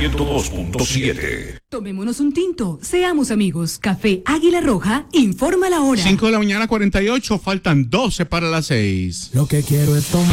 102.7. Tomémonos un tinto, seamos amigos. Café Águila Roja informa la hora. 5 de la mañana, 48, faltan 12 para las 6. Lo que quiero es tomar.